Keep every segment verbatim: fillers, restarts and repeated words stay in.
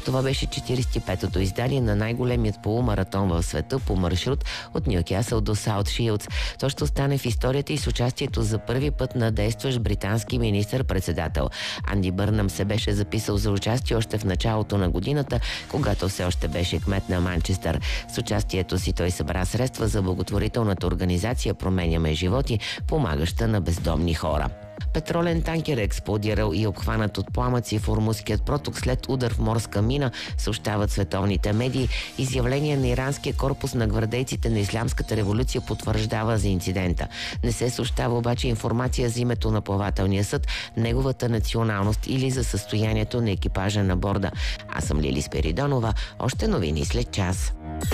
Това беше четиридесет и петото издание на най-големият полумаратон в света по маршрут от Нюкасъл до Саутшилдс. То ще остане в историята и с участието за първи път на действащ британски министър-председател. Анди Бърнам се беше записал за участие още в началото на годината, когато все още беше кмет на Манчестър. С участието си той събра средства за благотворителната организация "Променяме животи", помагаща на бездомни хора. Петролен танкер е експлодирал и обхванат от пламъци в Ормузският проток след удар в морска мина, съобщават световните медии. Изявление на иранския корпус на гвардейците на Ислямската революция потвърждава за инцидента. Не се съобщава обаче информация за името на плавателния съд, неговата националност или за състоянието на екипажа на борда. Аз съм Лили Спиридонова. Още новини след час.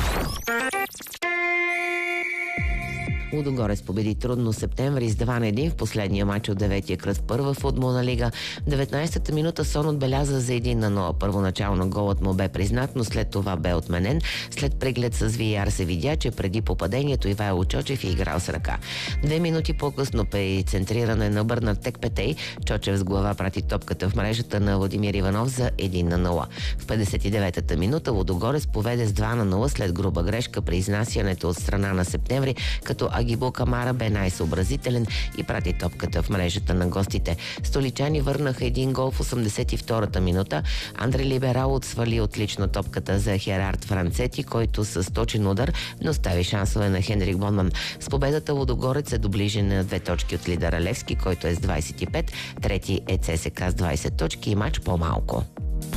Лудогорец победи трудно Септември с два на един в последния матч от деветия кръг в първа футболна лига. В деветнадесетата минута Сон отбеляза за един на нула. Първоначално голът му бе признат, но след това бе отменен. След преглед с ви ар се видя, че преди попадението Ивайло Чочев е играл с ръка. Две минути по-късно при центриране на Бърнат Текпетей, Чочев с глава прати топката в мрежата на Владимир Иванов за един на нула. В петдесет и деветата минута Лудогорец поведе с два на нула след груба грешка при изнасянето от страна на Септември, като Агибо Камара бе най-съобразителен и прати топката в мрежата на гостите. Столичани върнаха един гол в осемдесет и втората минута. Андре Либерал отсвали отлично топката за Херард Францети, който с точен удар не остави шансове на Хенрик Бонман. С победата Лудогорец е доближен на две точки от лидера Левски, който е с двадесет и пет, трети е ЦСКА с двадесет точки и мач по-малко.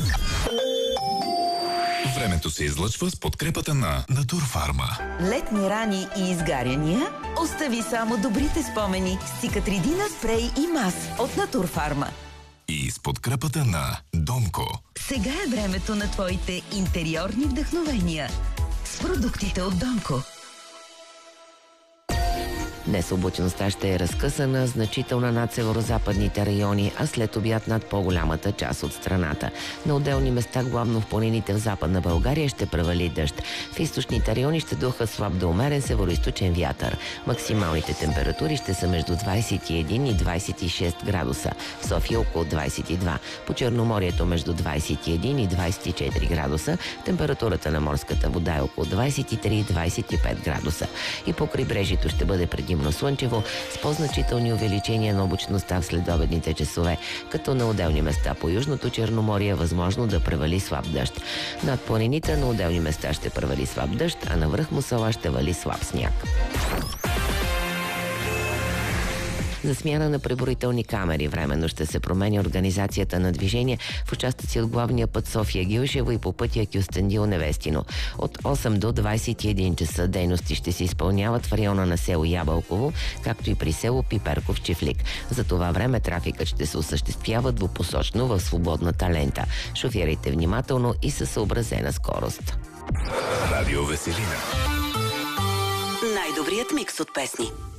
Времето се излъчва с подкрепата на Натурфарма. Летни рани и изгаряния? Остави само добрите спомени с Цикатридина спрей и мас от Натурфарма. И с подкрепата на Домко. Сега е времето на твоите интериорни вдъхновения с продуктите от Домко. Днес облачността ще е разкъсана, значителна над северозападните райони, а след обяд над по-голямата част от страната. На отделни места, главно в планините в Западна България, ще превали дъжд. В източните райони ще духа слаб до умерен североизточен вятър. Максималните температури ще са между двадесет и един и двадесет и шест градуса. В София около двадесет и два. По Черноморието между двадесет и един и двадесет и четири градуса. Температурата на морската вода е около двадесет и три и двадесет и пет градуса. И по крайбрежието ще бъде предимно слънчево, с по-значителни увеличения на облачността в следобедните часове, като на отделни места по Южното Черноморие е възможно да превали слаб дъжд. Над планините на отделни места ще превали слаб дъжд, а навръх Мусала ще вали слаб сняг. За смяна на преброителни камери временно ще се променя организацията на движение в участъци от главния път София-Гилшево и по пътя Кюстендил-Невестино. От осем до двадесет и един часа дейности ще се изпълняват в района на село Ябълково, както и при село Пиперков-Чифлик. За това време трафикът ще се осъществява двупосочно в свободната лента. Шофирайте внимателно и със съобразена скорост. Радио Веселина. Най-добрият микс от песни.